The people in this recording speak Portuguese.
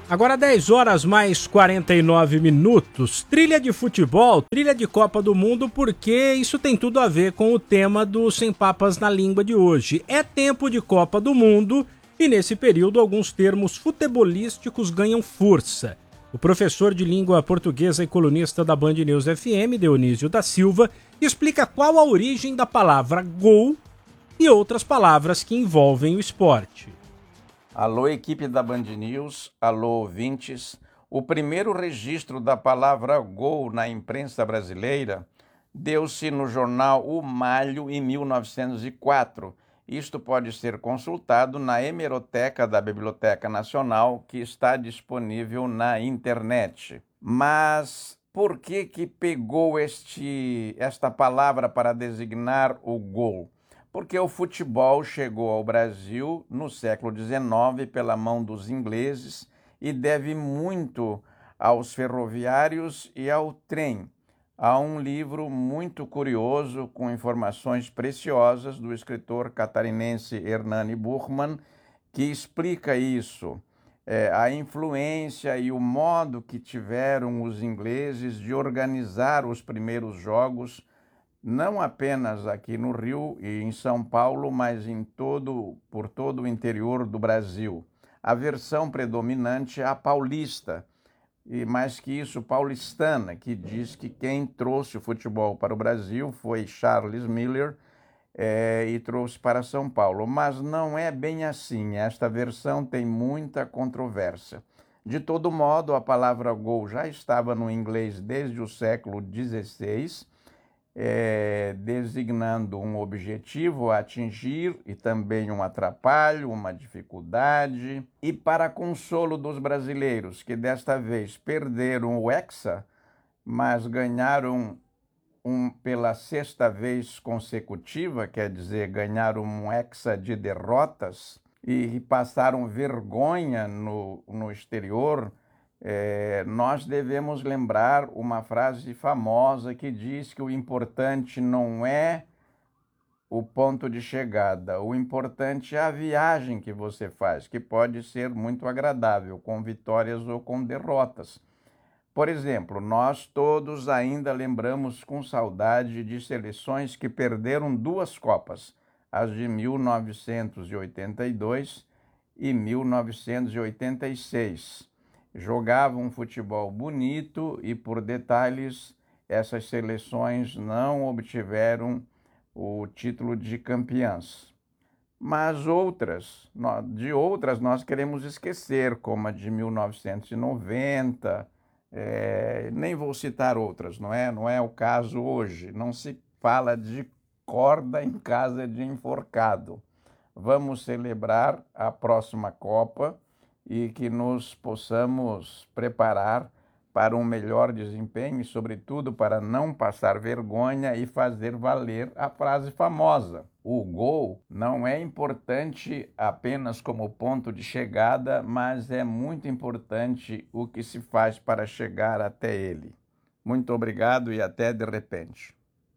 Agora 10 horas mais 49 minutos, trilha de futebol, trilha de Copa do Mundo, porque isso tem tudo a ver com o tema do Sem Papas na Língua de hoje. É tempo de Copa do Mundo e nesse período alguns termos futebolísticos ganham força. O professor de língua portuguesa e colunista da Band News FM, Dionísio da Silva, explica qual a origem da palavra gol e outras palavras que envolvem o esporte. Alô, equipe da Band News, alô, ouvintes. O primeiro registro da palavra gol na imprensa brasileira deu-se no jornal O Malho em 1904. Isto pode ser consultado na hemeroteca da Biblioteca Nacional, que está disponível na internet. Mas por que pegou esta palavra para designar o gol? Porque o futebol chegou ao Brasil no século XIX pela mão dos ingleses e deve muito aos ferroviários e ao trem. Há um livro muito curioso com informações preciosas do escritor catarinense Hernani Burman que explica isso, a influência e o modo que tiveram os ingleses de organizar os primeiros jogos, não apenas aqui no Rio e em São Paulo, mas por todo o interior do Brasil. A versão predominante é a paulista, e mais que isso, paulistana, que diz que quem trouxe o futebol para o Brasil foi Charles Miller e trouxe para São Paulo. Mas não é bem assim, esta versão tem muita controvérsia. De todo modo, a palavra gol já estava no inglês desde o século XVI, designando um objetivo a atingir e também um atrapalho, uma dificuldade. E para consolo dos brasileiros, que desta vez perderam o Hexa, mas ganharam pela sexta vez consecutiva, quer dizer, ganharam um Hexa de derrotas e passaram vergonha no exterior, nós devemos lembrar uma frase famosa que diz que o importante não é o ponto de chegada, o importante é a viagem que você faz, que pode ser muito agradável, com vitórias ou com derrotas. Por exemplo, nós todos ainda lembramos com saudade de seleções que perderam duas Copas, as de 1982 e 1986. Jogavam um futebol bonito e, por detalhes, essas seleções não obtiveram o título de campeãs. Mas de outras nós queremos esquecer, como a de 1990, nem vou citar outras, não é o caso hoje. Não se fala de corda em casa de enforcado. Vamos celebrar a próxima Copa e que nos possamos preparar para um melhor desempenho e, sobretudo, para não passar vergonha e fazer valer a frase famosa. O gol não é importante apenas como ponto de chegada, mas é muito importante o que se faz para chegar até ele. Muito obrigado e até de repente.